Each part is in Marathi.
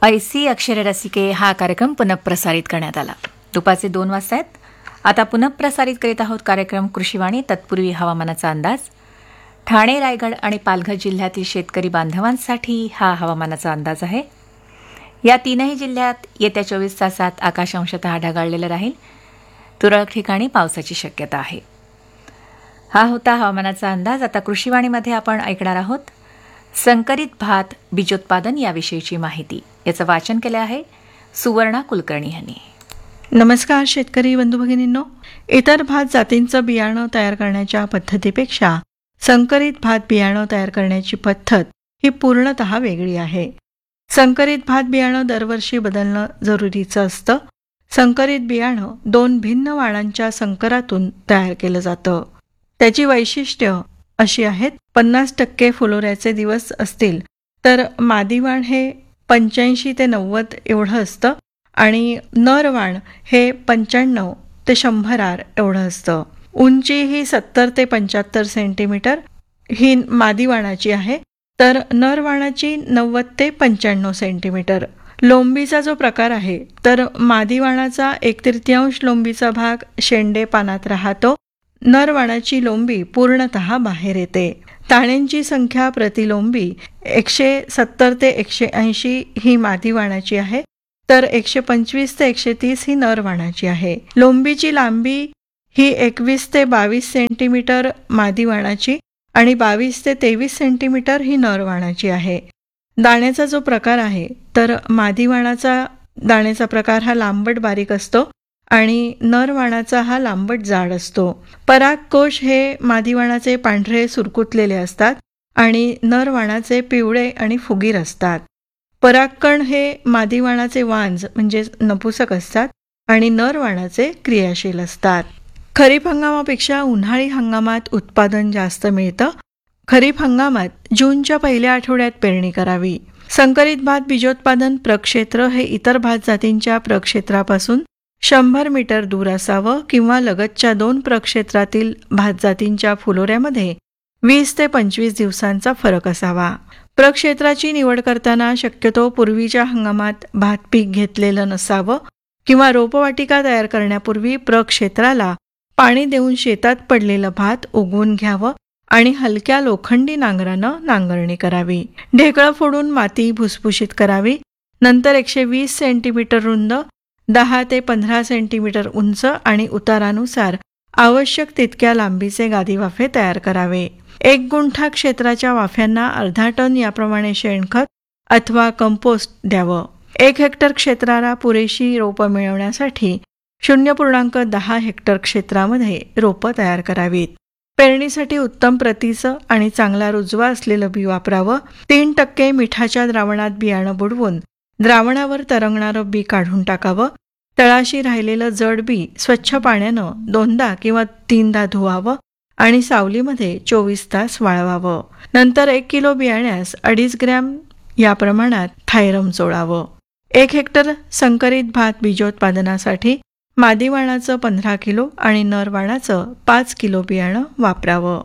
ऐसी अक्षररसिके हा कार्यक्रम पुनःप्रसारित करण्यात आला. दुपारचे 2 वाजता आहेत. आता पुनःप्रसारित करीत आहोत कार्यक्रम कृषीवाणी. तत्पूर्वी हवामानाचा अंदाज. ठाणे, रायगड आणि पालघर जिल्ह्यातील शेतकरी बांधवांसाठी हा हवामानाचा अंदाज आहे. या तीनही जिल्ह्यात येत्या 24 तासात आकाश अंशतः ढगाळलेलं राहील. तुरळक ठिकाणी पावसाची शक्यता आहे. हा होता हवामानाचा अंदाज. आता कृषीवाणीमध्ये आपण ऐकणार आहोत संकरित भात बीजोत्पादन याविषयीची माहिती. याचं वाचन केलं आहे सुवर्णा कुलकर्णी यांनी. नमस्कार शेतकरी बंधू भगिनींनो. इतर भात जातींचं बियाणं तयार करण्याच्या पद्धतीपेक्षा संकरित भात बियाणं तयार करण्याची पद्धत ही पूर्णतः वेगळी आहे. संकरित भात बियाणं दरवर्षी बदलणं जरुरीचं असतं. संकरित बियाणं 2 भिन्न वाणांच्या संकरातून तयार केलं जातं. त्याची वैशिष्ट्य अशी आहेत. 50% फुलोऱ्याचे दिवस असतील तर मादीवाण हे 85 ते 90 एवढं असतं आणि नरवाण हे 95 ते 100 आर एवढं असतं. उंची ही 70 ते 75 सेंटीमीटर ही मादीवाणाची आहे, तर नरवाणाची 90 ते 95 सेंटीमीटर. लोंबीचा जो प्रकार आहे तर मादीवाणाचा 1/3 लोंबीचा भाग शेंडे पानात राहतो. नरवाणाची लोंबी पूर्णतः बाहेर येते. दाण्यांची संख्या प्रति लोंबी 170 ते 180 ही मादीवाणाची आहे, तर 125 ते 130 ही नरवाणाची आहे. लोंबीची लांबी ही 21 ते 22 सेंटीमीटर मादीवाणाची आणि 22 ते 23 सेंटीमीटर ही नरवाणाची आहे. दाण्याचा जो प्रकार आहे तर मादीवाणाचा दाण्याचा प्रकार हा लांबट बारीक असतो आणि नरवाणाचा हा लांबट जाड असतो. परागकोश हे मादीवाणाचे पांढरे सुरकुतलेले असतात आणि नरवाणाचे पिवळे आणि फुगीर असतात. परागकण हे मादीवाणाचे वांज म्हणजे नपुसक असतात आणि नरवाणाचे क्रियाशील असतात. खरीप हंगामापेक्षा उन्हाळी हंगामात उत्पादन जास्त मिळतं. खरीप हंगामात जूनच्या पहिल्या आठवड्यात पेरणी करावी. संकरित भात बीजोत्पादन प्रक्षेत्र हे इतर भात जातींच्या प्रक्षेत्रापासून 100 मीटर दूर असावं किंवा लगतच्या 2 प्रक्षेत्रातील भात जातींच्या फुलोऱ्यामध्ये 20 ते 25 दिवसांचा फरक असावा. प्रक्षेत्राची निवड करताना शक्यतो पूर्वीच्या हंगामात भात पीक घेतलेलं नसावं किंवा रोपवाटिका तयार करण्यापूर्वी प्रक्षेत्राला पाणी देऊन शेतात पडलेलं भात उगवून घ्यावं आणि हलक्या लोखंडी नांगरानं नांगरणी करावी. ढेकळं फोडून माती भुसभुशीत करावी. नंतर 120 सेंटीमीटर रुंद, 10 ते 15 सेंटीमीटर उंच आणि उतारानुसार आवश्यक तितक्या लांबीचे गादी वाफे तयार करावे. 1 गुंठा क्षेत्राच्या वाफ्यांना अर्धा टन याप्रमाणे शेणखत अथवा कंपोस्ट द्यावं. 1 हेक्टर क्षेत्राला पुरेशी रोपं मिळवण्यासाठी 0.10 हेक्टर क्षेत्रामध्ये रोपं तयार करावीत. पेरणीसाठी उत्तम प्रतीचं आणि चांगला रुजवा असलेलं बी वापरावं. 3% मिठाच्या द्रावणात बियाणं बुडवून द्रावणावर तरंगणारं बी काढून टाकावं. तळाशी राहिलेलं जड बी स्वच्छ पाण्यानं 2दा किंवा 3दा धुवावं आणि सावलीमध्ये 24 तास वाळवावं. नंतर 1 किलो बियाण्यास 2.5 ग्रॅम या प्रमाणात थायरम चोळावं. 1 हेक्टर संकरित भात बीजोत्पादनासाठी मादीवाणाचं 15 किलो आणि नरवाणाचं 5 किलो बियाणं वापरावं.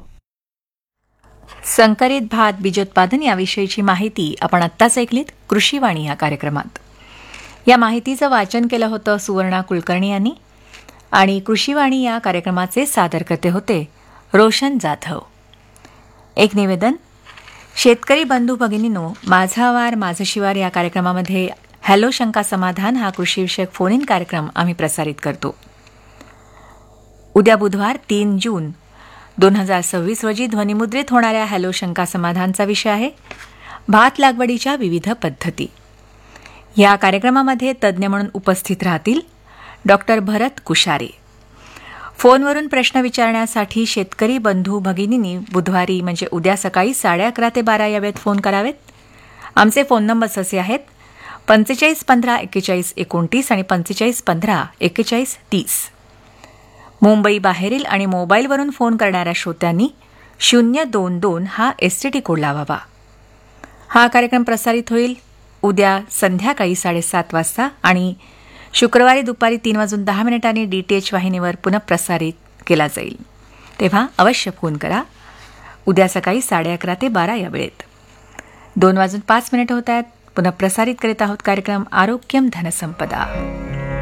संकरित भात बीजोत्पादन याविषयीची माहिती आपण आत्ताच ऐकलीत कृषीवाणी या कार्यक्रमात. या माहितीचं वाचन केलं होतं सुवर्णा कुलकर्णी यांनी आणि कृषीवाणी या कार्यक्रमाचे सादरकर्ते होते रोशन जाधव. एक निवेदन. शेतकरी बंधू भगिनींनो, माझा वार माझं शिवार या कार्यक्रमामध्ये हॅलो शंका समाधान हा कृषीविषयक फोन इन कार्यक्रम आम्ही प्रसारित करतो. उद्या बुधवार 3 जून 2026 रोजी ध्वनिमुद्रित होणाऱ्या हॅलो शंका समाधानचा विषय आहे भात लागवडीच्या विविध पद्धती. या कार्यक्रमामध्ये तज्ज्ञ म्हणून उपस्थित राहतील डॉक्टर भरत कुशारे. फोनवरून प्रश्न विचारण्यासाठी शेतकरी बंधू भगिनींनी बुधवारी म्हणजे उद्या सकाळी 11:30 ते 12 या वेळेत फोन करावेत. आमचे फोन नंबर्स असे आहेत 45 15 41 29 आणि 45 15 41 30. मुंबई बाहेरील आणि मोबाईलवरून फोन करणाऱ्या श्रोत्यांनी 022 हा STD कोड लावावा. हा कार्यक्रम प्रसारित होईल उद्या संध्याकाळी 7:30 वाजता आणि शुक्रवारी दुपारी 3:10 DTH वाहिनीवर पुनःप्रसारित केला जाईल. तेव्हा अवश्य फोन करा. उद्या सकाळी 11:30 ते 12 या वेळेत. 2:05 होत आहेत. पुनः प्रसारित करीत आहोत कार्यक्रम आरोग्यम धनसंपदा.